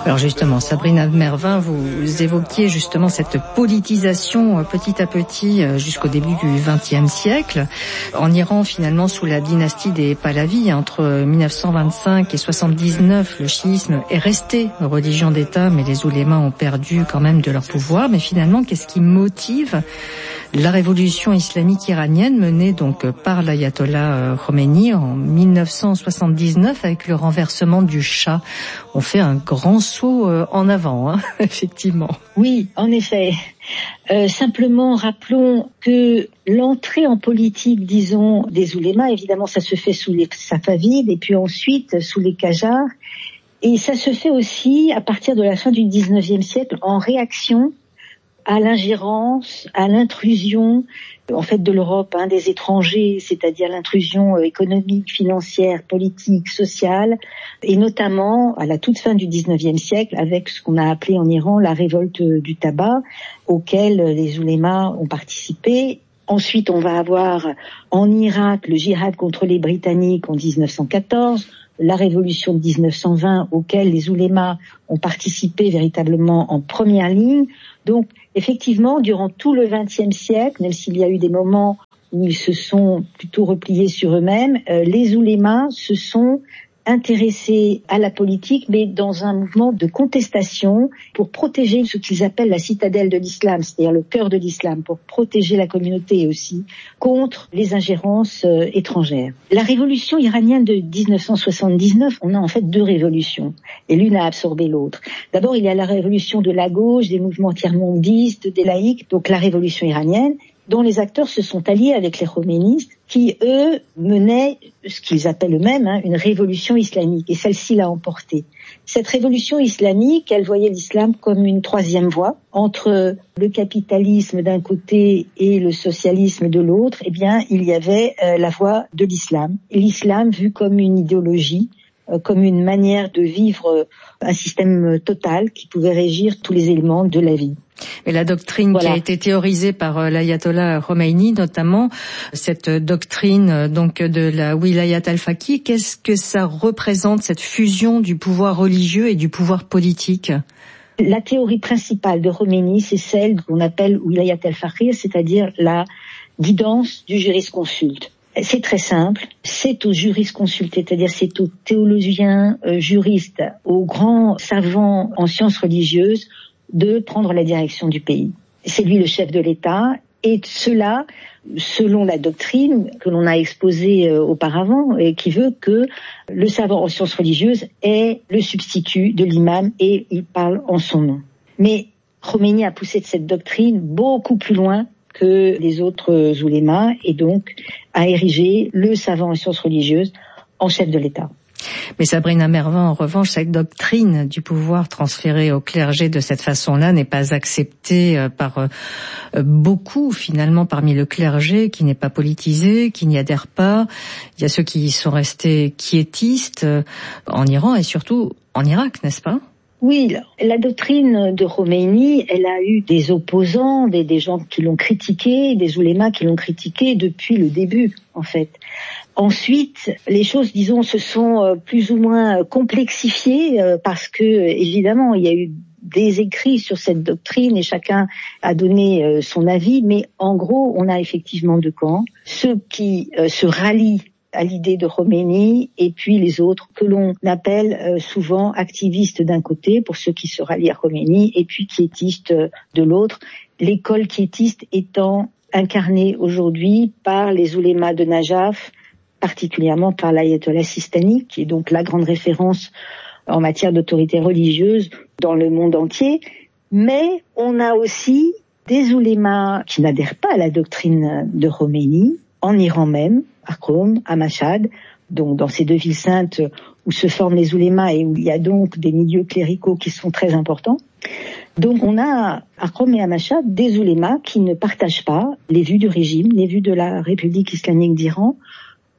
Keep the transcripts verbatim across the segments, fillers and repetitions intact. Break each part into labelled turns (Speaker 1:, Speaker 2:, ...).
Speaker 1: Alors justement, Sabrina Mervin, vous évoquiez justement cette politisation petit à petit jusqu'au début du vingtième siècle. En Iran, finalement, sous la dynastie des Pahlavis, entre mille neuf cent vingt-cinq et soixante-dix-neuf, le chiisme est resté religion d'État, mais les oulémas ont perdu quand même de leur pouvoir. Mais finalement, qu'est-ce qui motive la révolution islamique iranienne menée donc par l'ayatollah Khomeini en mille neuf cent soixante-dix-neuf avec le renversement du Shah? On fait un grand saut en avant, hein, effectivement.
Speaker 2: Oui, en effet. Euh, simplement, rappelons que l'entrée en politique, disons, des oulémas, évidemment, ça se fait sous les Safavides et puis ensuite sous les Qajars. Et ça se fait aussi à partir de la fin du dix-neuvième siècle en réaction à l'ingérence, à l'intrusion, en fait, de l'Europe, hein, des étrangers, c'est-à-dire l'intrusion économique, financière, politique, sociale, et notamment à la toute fin du dix-neuvième siècle, avec ce qu'on a appelé en Iran la révolte du tabac, auquel les oulémas ont participé. Ensuite, on va avoir en Irak le djihad contre les Britanniques en dix-neuf cent quatorze, la révolution de dix-neuf cent vingt, auquel les oulémas ont participé véritablement en première ligne. Donc, effectivement, durant tout le vingtième siècle, même s'il y a eu des moments où ils se sont plutôt repliés sur eux-mêmes, euh, les oulémas se sont intéressés à la politique, mais dans un mouvement de contestation pour protéger ce qu'ils appellent la citadelle de l'islam, c'est-à-dire le cœur de l'islam, pour protéger la communauté aussi contre les ingérences euh, étrangères. La révolution iranienne de dix-neuf cent soixante-dix-neuf, on a en fait deux révolutions, et l'une a absorbé l'autre. D'abord, il y a la révolution de la gauche, des mouvements tiers-mondistes, des laïcs, donc la révolution iranienne, dont les acteurs se sont alliés avec les khoménistes, qui, eux, menaient ce qu'ils appellent eux-mêmes hein, une révolution islamique, et celle-ci l'a emporté. Cette révolution islamique, elle voyait l'islam comme une troisième voie, entre le capitalisme d'un côté et le socialisme de l'autre, eh bien, il y avait euh, la voie de l'islam. L'islam vu comme une idéologie, euh, comme une manière de vivre euh, un système total qui pouvait régir tous les éléments de la vie.
Speaker 1: Mais la doctrine voilà. qui a été théorisée par euh, l'ayatollah Khomeini, notamment cette doctrine euh, donc de la wilayat al-faqih, qu'est-ce que ça représente, cette fusion du pouvoir religieux et du pouvoir politique?
Speaker 2: La théorie principale de Khomeini, c'est celle qu'on appelle wilayat al-faqih, c'est-à-dire la guidance du jurisconsulte. C'est très simple, c'est aux jurisconsultes, c'est-à-dire c'est aux théologiens, euh, juristes, aux grands savants en sciences religieuses de prendre la direction du pays. C'est lui le chef de l'État, et cela, selon la doctrine que l'on a exposée euh, auparavant, et qui veut que le savant en sciences religieuses est le substitut de l'imam, et il parle en son nom. Mais Khomeini a poussé de cette doctrine beaucoup plus loin que les autres oulémas, et donc a érigé le savant en sciences religieuses en chef de l'État.
Speaker 1: Mais Sabrina Mervin, en revanche, cette doctrine du pouvoir transféré au clergé de cette façon-là n'est pas acceptée par beaucoup, finalement, parmi le clergé, qui n'est pas politisé, qui n'y adhère pas. Il y a ceux qui sont restés quiétistes en Iran et surtout en Irak, n'est-ce pas ?
Speaker 2: Oui, la doctrine de Khomeini, elle a eu des opposants, des, des gens qui l'ont critiquée, des oulémas qui l'ont critiquée depuis le début, en fait. Ensuite, les choses, disons, se sont plus ou moins complexifiées parce que, évidemment, il y a eu des écrits sur cette doctrine et chacun a donné son avis, mais en gros, on a effectivement deux camps. Ceux qui se rallient à l'idée de Khomeini, et puis les autres que l'on appelle souvent activistes d'un côté, pour ceux qui se rallient à Khomeini, et puis quiétistes de l'autre. L'école quiétiste étant incarnée aujourd'hui par les oulémas de Najaf, particulièrement par l'ayatollah Sistani, qui est donc la grande référence en matière d'autorité religieuse dans le monde entier. Mais on a aussi des oulémas qui n'adhèrent pas à la doctrine de Khomeini, en Iran même, à Qom, à Mashhad, donc dans ces deux villes saintes où se forment les oulémas et où il y a donc des milieux cléricaux qui sont très importants. Donc on a à Qom et à Mashhad des oulémas qui ne partagent pas les vues du régime, les vues de la République islamique d'Iran,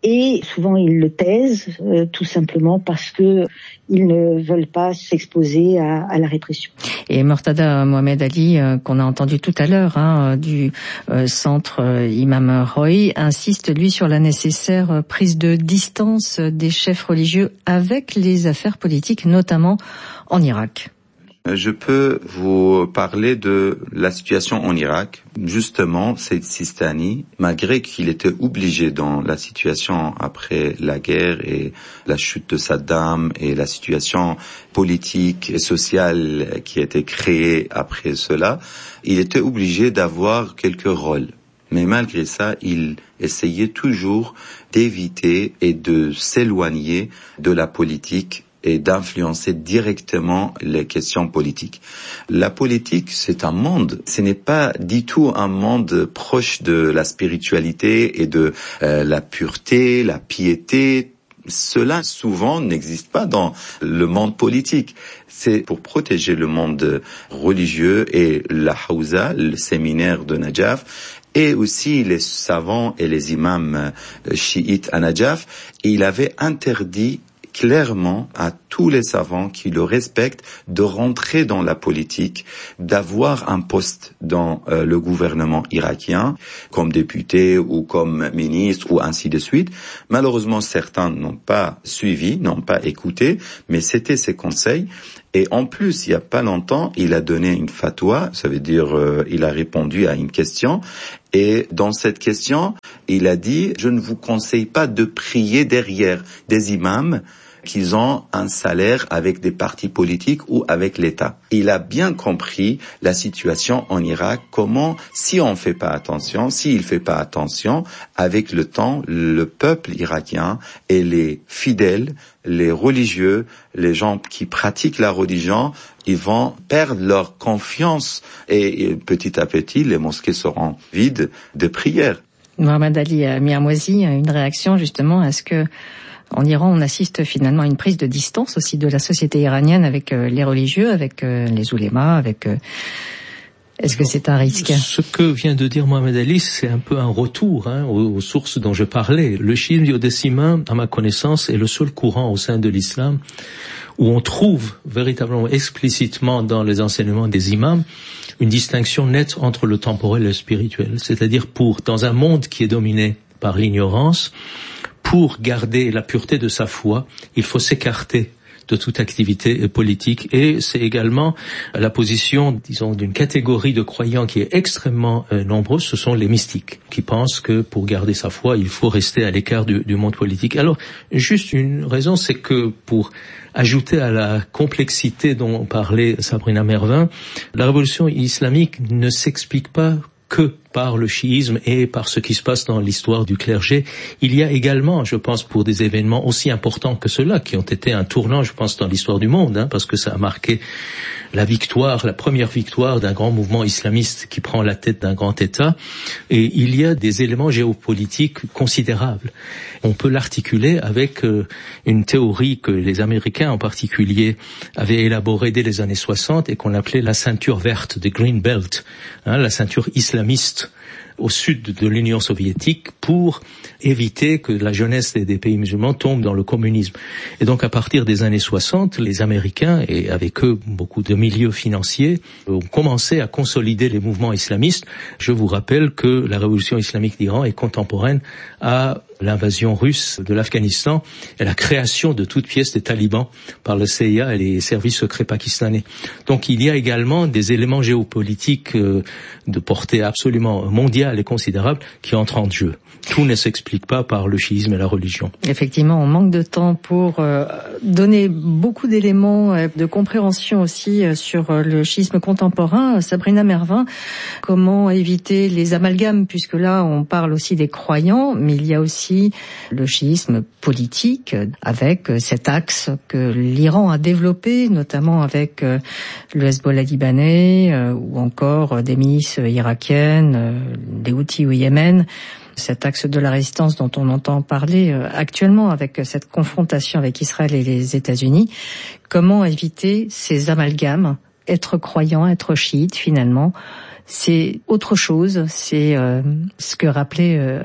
Speaker 2: et souvent ils le taisent, euh, tout simplement parce que ils ne veulent pas s'exposer à, à la répression.
Speaker 1: Et Mortada Mohamed Ali, euh, qu'on a entendu tout à l'heure, hein, du euh, centre euh, Imam Roy, insiste lui sur la nécessaire euh, prise de distance des chefs religieux avec les affaires politiques, notamment en Irak.
Speaker 3: Je peux vous parler de la situation en Irak. Justement, Saïd Sistani, malgré qu'il était obligé dans la situation après la guerre et la chute de Saddam et la situation politique et sociale qui a été créée après cela, il était obligé d'avoir quelques rôles. Mais malgré ça, il essayait toujours d'éviter et de s'éloigner de la politique et d'influencer directement les questions politiques. La politique, c'est un monde. Ce n'est pas du tout un monde proche de la spiritualité et de euh, la pureté, la piété. Cela, souvent, n'existe pas dans le monde politique. C'est pour protéger le monde religieux et la Hawza, le séminaire de Najaf, et aussi les savants et les imams chiites à Najaf. Il avait interdit clairement à tous les savants qui le respectent de rentrer dans la politique, d'avoir un poste dans euh, le gouvernement irakien, comme député ou comme ministre ou ainsi de suite. Malheureusement, certains n'ont pas suivi, n'ont pas écouté, mais c'était ses conseils. Et en plus, il y a pas longtemps, il a donné une fatwa, ça veut dire euh, il a répondu à une question. Et dans cette question, il a dit « Je ne vous conseille pas de prier derrière des imams qu'ils ont un salaire avec des partis politiques ou avec l'État. » Il a bien compris la situation en Irak, comment, si on ne fait pas attention, s'il ne fait pas attention, avec le temps, le peuple irakien et les fidèles, les religieux, les gens qui pratiquent la religion, ils vont perdre leur confiance et petit à petit, les mosquées seront vides de prières.
Speaker 1: Mohamed Ali Mirmouazi, une réaction justement à ce que en Iran, on assiste finalement à une prise de distance aussi de la société iranienne avec les religieux, avec les oulémas, avec... Est-ce que c'est un risque ?
Speaker 4: Ce que vient de dire Mohamed Ali, c'est un peu un retour hein, aux, aux sources dont je parlais. Le chiisme duodécimain, à ma connaissance, est le seul courant au sein de l'islam où on trouve véritablement explicitement dans les enseignements des imams une distinction nette entre le temporel et le spirituel. C'est-à-dire pour, dans un monde qui est dominé par l'ignorance, pour garder la pureté de sa foi, il faut s'écarter de toute activité politique. Et c'est également la position, disons, d'une catégorie de croyants qui est extrêmement euh, nombreuse, ce sont les mystiques, qui pensent que pour garder sa foi, il faut rester à l'écart du, du monde politique. Alors, juste une raison, c'est que pour ajouter à la complexité dont parlait Sabrina Mervin, la révolution islamique ne s'explique pas que par le chiisme et par ce qui se passe dans l'histoire du clergé. Il y a également, je pense, pour des événements aussi importants que ceux-là, qui ont été un tournant, je pense, dans l'histoire du monde, hein, parce que ça a marqué la victoire, la première victoire d'un grand mouvement islamiste qui prend la tête d'un grand État. Et il y a des éléments géopolitiques considérables. On peut l'articuler avec euh, une théorie que les Américains en particulier avaient élaborée dès les années soixante et qu'on appelait la ceinture verte, the Green Belt, hein, la ceinture islamiste au sud de l'Union soviétique pour éviter que la jeunesse des pays musulmans tombe dans le communisme. Et donc à partir des années soixante, les Américains, et avec eux beaucoup de milieux financiers, ont commencé à consolider les mouvements islamistes. Je vous rappelle que la révolution islamique d'Iran est contemporaine à l'invasion russe de l'Afghanistan et la création de toutes pièces des talibans par le C I A et les services secrets pakistanais. Donc il y a également des éléments géopolitiques euh, de portée absolument mondiale et considérable qui entrent en jeu. Tout ne s'explique pas par le chiisme et la religion.
Speaker 1: Effectivement, on manque de temps pour euh, donner beaucoup d'éléments euh, de compréhension aussi euh, sur euh, le schisme contemporain. Sabrina Mervin, comment éviter les amalgames, puisque là on parle aussi des croyants, mais il y a aussi le schisme politique avec euh, cet axe que l'Iran a développé, notamment avec euh, le Hezbollah libanais euh, ou encore euh, des milices irakiennes, euh, des Houthis au Yémen. Cet axe de la résistance dont on entend parler actuellement avec cette confrontation avec Israël et les États-Unis. Comment éviter ces amalgames ? Être croyant, être chiite, finalement, c'est autre chose. C'est euh, ce que rappelait euh,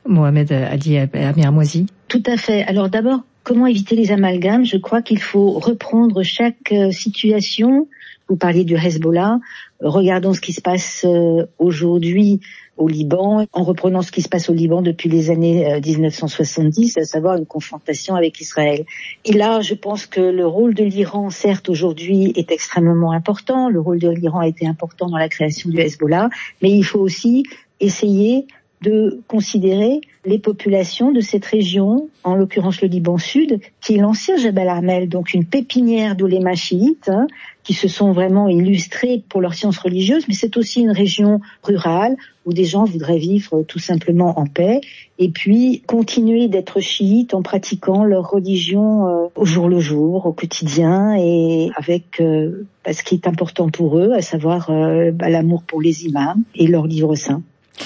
Speaker 1: Mohamed Ali Amiramouzi.
Speaker 2: Tout à fait. Alors d'abord, comment éviter les amalgames? Je crois qu'il faut reprendre chaque situation. Vous parliez du Hezbollah. Regardons ce qui se passe aujourd'hui au Liban, en reprenant ce qui se passe au Liban depuis les années dix-neuf cent soixante-dix, à savoir une confrontation avec Israël. Et là, je pense que le rôle de l'Iran, certes, aujourd'hui, est extrêmement important. Le rôle de l'Iran a été important dans la création du Hezbollah, mais il faut aussi essayer de considérer les populations de cette région, en l'occurrence le Liban Sud, qui est l'ancien Jabal Armel, donc une pépinière d'oulémas chiites, hein, qui se sont vraiment illustrés pour leur science religieuse, mais c'est aussi une région rurale où des gens voudraient vivre tout simplement en paix et puis continuer d'être chiites en pratiquant leur religion euh, au jour le jour, au quotidien et avec euh, ce qui est important pour eux, à savoir euh, bah, l'amour pour les imams et leurs livres saints.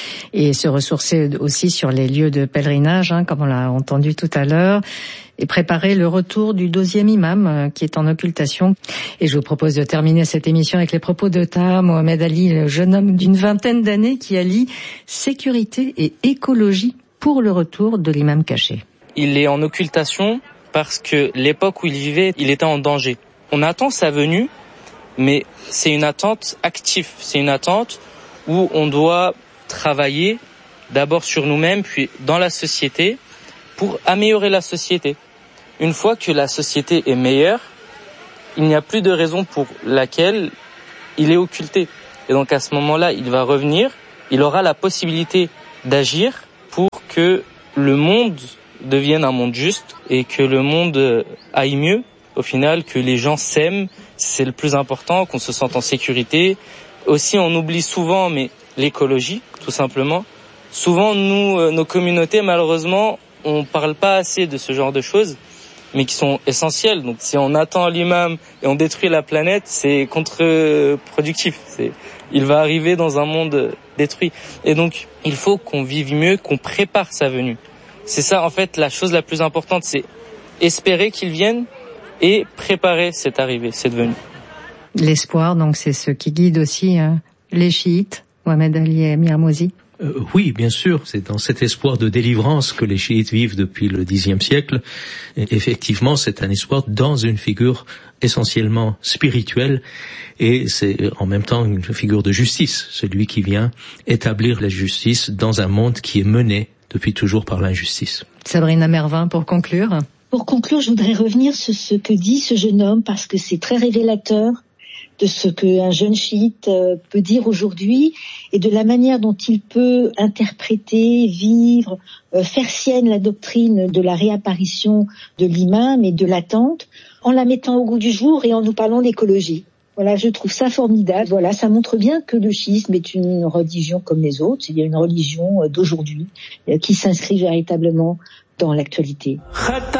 Speaker 1: Et se ressourcer aussi sur les lieux de pèlerinage, hein, comme on l'a entendu tout à l'heure, et préparer le retour du deuxième imam euh, qui est en occultation. Et je vous propose de terminer cette émission avec les propos de Taha Mohamed Ali, le jeune homme d'une vingtaine d'années qui allie sécurité et écologie pour le retour de l'imam caché.
Speaker 5: Il est en occultation parce que l'époque où il vivait, il était en danger. On attend sa venue, mais c'est une attente active, c'est une attente où on doit travailler d'abord sur nous-mêmes, puis dans la société, pour améliorer la société. Une fois que la société est meilleure, il n'y a plus de raison pour laquelle il est occulté. Et donc à ce moment-là, il va revenir, il aura la possibilité d'agir pour que le monde devienne un monde juste et que le monde aille mieux. Au final, que les gens s'aiment, c'est le plus important, qu'on se sente en sécurité. Aussi, on oublie souvent, mais l'écologie, tout simplement. Souvent, nous, euh, nos communautés, malheureusement, on parle pas assez de ce genre de choses, mais qui sont essentielles. Donc, si on attend l'imam et on détruit la planète, c'est contre-productif. C'est, il va arriver dans un monde détruit. Et donc, il faut qu'on vive mieux, qu'on prépare sa venue. C'est ça, en fait, la chose la plus importante, c'est espérer qu'il vienne et préparer cette arrivée, cette venue.
Speaker 1: L'espoir, donc, c'est ce qui guide aussi euh, les chiites. Mohamed Ali Amiramouzi.
Speaker 4: Euh, oui, bien sûr, c'est dans cet espoir de délivrance que les chiites vivent depuis le dixième siècle. Et effectivement, c'est un espoir dans une figure essentiellement spirituelle et c'est en même temps une figure de justice, celui qui vient établir la justice dans un monde qui est mené depuis toujours par l'injustice.
Speaker 1: Sabrina Mervin, pour conclure.
Speaker 2: Pour conclure, je voudrais revenir sur ce que dit ce jeune homme parce que c'est très révélateur de ce qu'un jeune chiite peut dire aujourd'hui et de la manière dont il peut interpréter, vivre, faire sienne la doctrine de la réapparition de l'imam et de l'attente en la mettant au goût du jour et en nous parlant d'écologie. Voilà, je trouve ça formidable. Voilà, ça montre bien que le chiisme est une religion comme les autres. Il y a une religion d'aujourd'hui qui s'inscrit véritablement dans l'actualité.